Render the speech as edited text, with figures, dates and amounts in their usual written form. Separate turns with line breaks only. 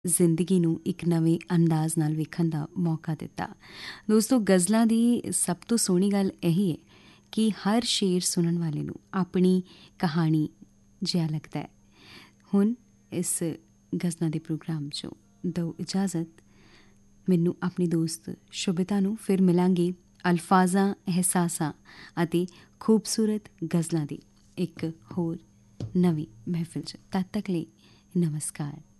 ਜ਼ਿੰਦਗੀ ਨੂੰ ਇੱਕ ਨਵੇਂ ਅੰਦਾਜ਼ ਨਾਲ ਵੇਖਣ ਦਾ ਮੌਕਾ ਦਿੱਤਾ। ਦੋਸਤੋ, ਗਜ਼ਲਾਂ ਦੀ ਸਭ ਤੋਂ ਸੋਹਣੀ ਗੱਲ ਇਹੀ ਹੈ ਕਿ ਹਰ ਸ਼ੇਰ ਸੁਣਨ ਵਾਲੇ ਨੂੰ ਆਪਣੀ ਕਹਾਣੀ ਜਿਹਾ ਲੱਗਦਾ ਹੈ। ਹੁਣ ਇਸ ਗਜ਼ਲਾਂ ਦੇ ਪ੍ਰੋਗਰਾਮ 'ਚੋਂ ਦਿਓ ਇਜਾਜ਼ਤ, ਮੈਨੂੰ ਆਪਣੀ ਦੋਸਤ ਸ਼ੁਭਿਤਾ ਨੂੰ। ਫਿਰ ਮਿਲਾਂਗੇ ਅਲਫਾਜ਼ਾਂ, ਅਹਿਸਾਸਾਂ ਅਤੇ ਖੂਬਸੂਰਤ ਗਜ਼ਲਾਂ ਦੀ ਇੱਕ ਹੋਰ ਨਵੀਂ ਮਹਿਫਿਲ 'ਚ। ਤਦ ਤੱਕ ਲਈ ਨਮਸਕਾਰ।